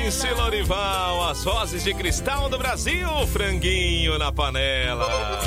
Lourenço e Lorival, as vozes de cristal do Brasil, franguinho na panela.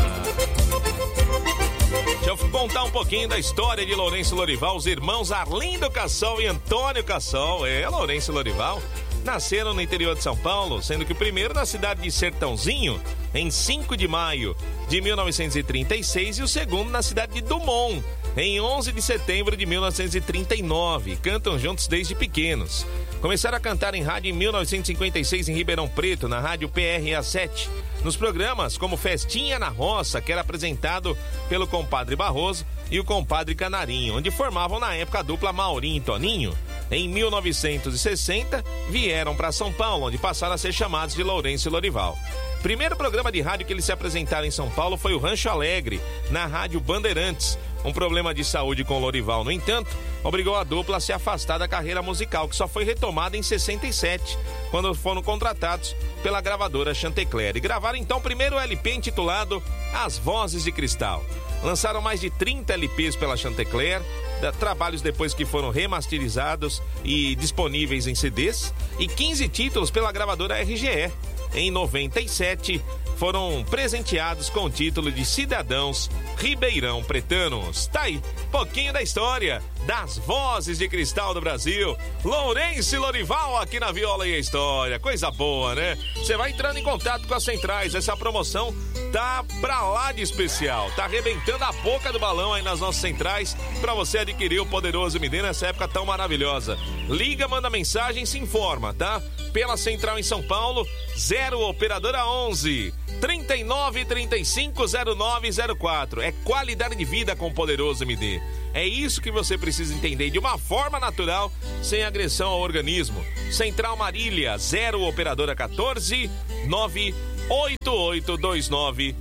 Deixa eu contar um pouquinho da história de Lourenço e Lorival. Os irmãos Arlindo Cassol e Antônio Cassol, Lourenço e Lorival, nasceram no interior de São Paulo, sendo que o primeiro na cidade de Sertãozinho, em 5 de maio de 1936, e o segundo na cidade de Dumont, em 11 de setembro de 1939. Cantam juntos desde pequenos. Começaram a cantar em rádio em 1956 em Ribeirão Preto, na rádio PRA 7. Nos programas como Festinha na Roça, que era apresentado pelo compadre Barroso e o compadre Canarinho, onde formavam na época a dupla Maurinho e Toninho. Em 1960, vieram para São Paulo, onde passaram a ser chamados de Lourenço e Lorival. Primeiro programa de rádio que eles se apresentaram em São Paulo foi o Rancho Alegre, na rádio Bandeirantes. Um problema de saúde com Lorival, no entanto, obrigou a dupla a se afastar da carreira musical, que só foi retomada em 67, quando foram contratados pela gravadora Chantecler. E gravaram então o primeiro LP intitulado As Vozes de Cristal. Lançaram mais de 30 LPs pela Chantecler, trabalhos depois que foram remasterizados e disponíveis em CDs, e 15 títulos pela gravadora RGE. Em 97, foram presenteados com o título de Cidadãos Ribeirão Pretanos. Tá aí, pouquinho da história das vozes de cristal do Brasil. Lourenço e Lorival aqui na Viola e a História. Coisa boa, né? Você vai entrando em contato com as centrais. Essa promoção tá pra lá de especial. Tá arrebentando a boca do balão aí nas nossas centrais pra você adquirir o poderoso MD nessa época tão maravilhosa. Liga, manda mensagem, se informa, tá? Pela central em São Paulo, 0 operadora 11 39 35 0904. É qualidade de vida com o poderoso MD. É isso que você precisa entender de uma forma natural, sem agressão ao organismo. Central Marília, 0 operadora 14 98829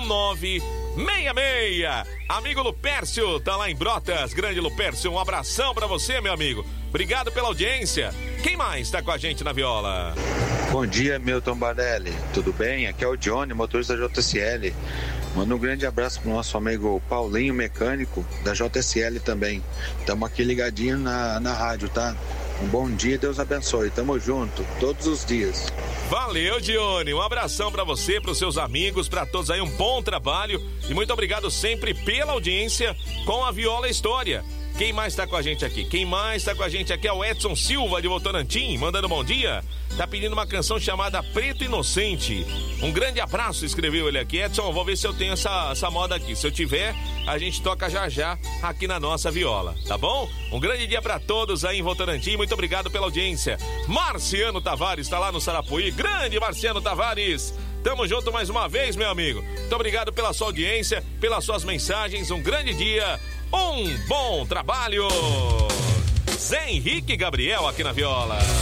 1966. Amigo Lupércio, tá lá em Brotas. Grande Lupércio, um abração pra você, meu amigo. Obrigado pela audiência. Quem mais tá com a gente na viola? Bom dia, Milton Barelli. Tudo bem? Aqui é o Johnny, motorista da JSL. Manda um grande abraço pro nosso amigo Paulinho, mecânico da JSL também. Estamos aqui ligadinho na rádio, tá? Um bom dia, Deus abençoe. Tamo junto, todos os dias. Valeu, Dione. Um abração pra você, pros seus amigos, pra todos aí, um bom trabalho. E muito obrigado sempre pela audiência com a Viola História. Quem mais tá com a gente aqui? Quem mais tá com a gente aqui é o Edson Silva, de Votorantim, mandando bom dia. Tá pedindo uma canção chamada Preto Inocente. Um grande abraço, escreveu ele aqui. Edson, eu vou ver se eu tenho essa moda aqui. Se eu tiver, a gente toca já aqui na nossa viola, tá bom? Um grande dia pra todos aí em Votorantim. Muito obrigado pela audiência. Marciano Tavares tá lá no Sarapuí. Grande Marciano Tavares. Tamo junto mais uma vez, meu amigo. Muito obrigado pela sua audiência, pelas suas mensagens. Um grande dia, um bom trabalho. Zé Henrique Gabriel aqui na viola.